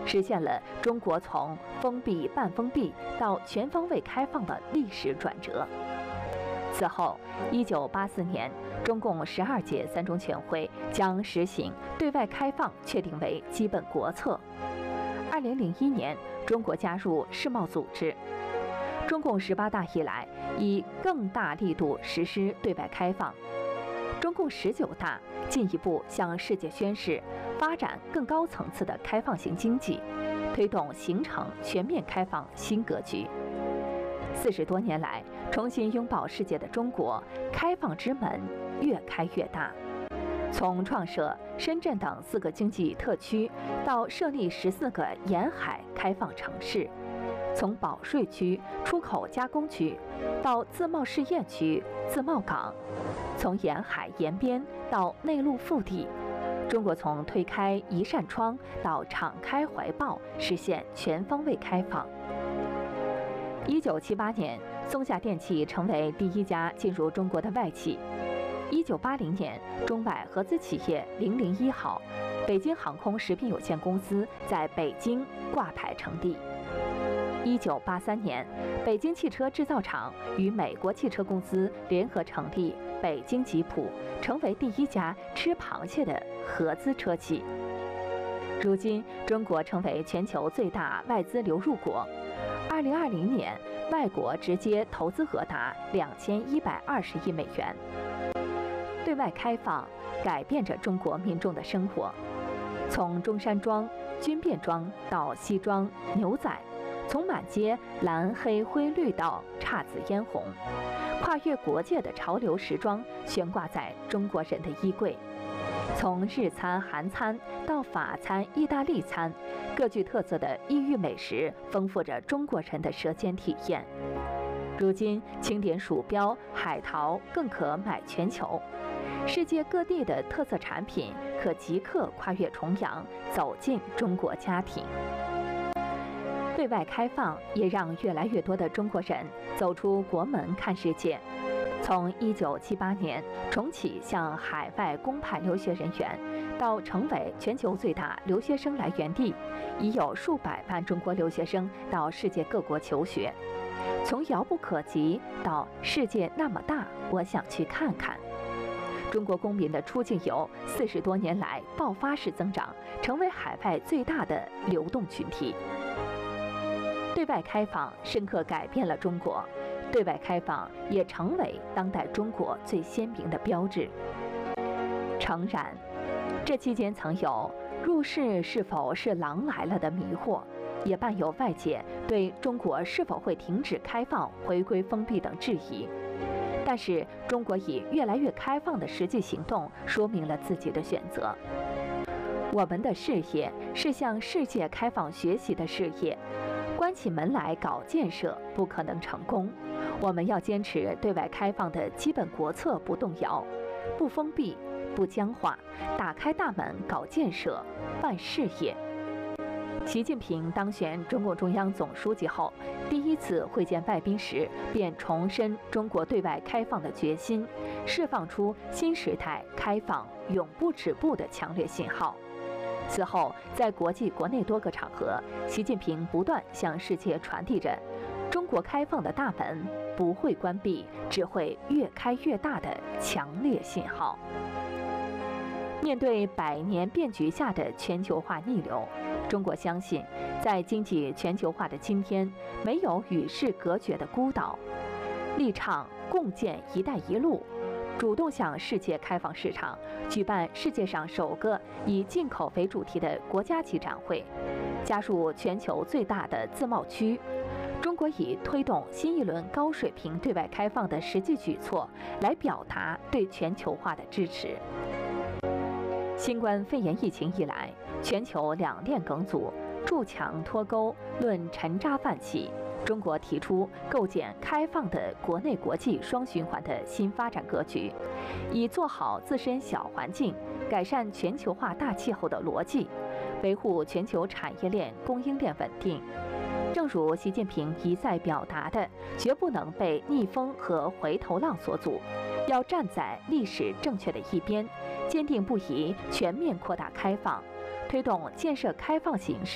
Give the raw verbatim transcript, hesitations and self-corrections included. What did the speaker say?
实现了中国从封闭半封闭到全方位开放的历史转折。此后，一九八四年，中共十二届三中全会将实行对外开放确定为基本国策。二零零一年，中国加入世贸组织。中共十八大以来，以更大力度实施对外开放。中共十九大进一步向世界宣示发展更高层次的开放型经济，推动形成全面开放新格局。四十多年来，重新拥抱世界的中国，开放之门越开越大。从创设深圳等四个经济特区，到设立十四个沿海开放城市；从保税区、出口加工区，到自贸试验区、自贸港；从沿海沿边到内陆腹地，中国从推开一扇窗到敞开怀抱，实现全方位开放。一九七八年，松下电器成为第一家进入中国的外企。一九八零年，中外合资企业零零一号北京航空食品有限公司在北京挂牌成立。一九八三年，北京汽车制造厂与美国汽车公司联合成立北京吉普，成为第一家吃螃蟹的合资车企。如今，中国成为全球最大外资流入国。二零二零年，外国直接投资额达两千一百二十亿美元。对外开放改变着中国民众的生活，从中山装、军便装到西装、牛仔，从满街蓝黑灰绿到姹紫嫣红，跨越国界的潮流时装悬挂在中国人的衣柜。从日餐、韩餐到法餐、意大利餐，各具特色的异域美食丰富着中国人的舌尖体验。如今，清点鼠标、海淘更可买全球，世界各地的特色产品可即刻跨越重洋，走进中国家庭。对外开放也让越来越多的中国人走出国门看世界。从一九七八年重启向海外公派留学人员，到成为全球最大留学生来源地，已有数百万中国留学生到世界各国求学。从遥不可及到世界那么大，我想去看看。中国公民的出境游四十多年来爆发式增长，成为海外最大的流动群体。对外开放深刻改变了中国，对外开放也成为当代中国最鲜明的标志。诚然，这期间曾有入世是否是狼来了的迷惑，也伴有外界对中国是否会停止开放、回归封闭等质疑。但是，中国以越来越开放的实际行动，说明了自己的选择。我们的事业是向世界开放学习的事业，关起门来搞建设不可能成功。我们要坚持对外开放的基本国策不动摇，不封闭、不僵化，打开大门搞建设、办事业。习近平当选中共中央总书记后，第一次会见外宾时，便重申中国对外开放的决心，释放出新时代开放永不止步的强烈信号。此后，在国际国内多个场合，习近平不断向世界传递着中国开放的大门不会关闭，只会越开越大的强烈信号。面对百年变局下的全球化逆流，中国相信，在经济全球化的今天，没有与世隔绝的孤岛，力倡共建“一带一路”，主动向世界开放市场，举办世界上首个以进口为主题的国家级展会，加入全球最大的自贸区。中国以推动新一轮高水平对外开放的实际举措，来表达对全球化的支持。新冠肺炎疫情以来，全球两链梗阻，筑墙脱钩，论沉渣泛起。中国提出构建开放的国内国际双循环的新发展格局，以做好自身小环境、改善全球化大气候的逻辑，维护全球产业链供应链稳定。正如习近平一再表达的，绝不能被逆风和回头浪所阻，要站在历史正确的一边，坚定不移全面扩大开放，推动建设开放型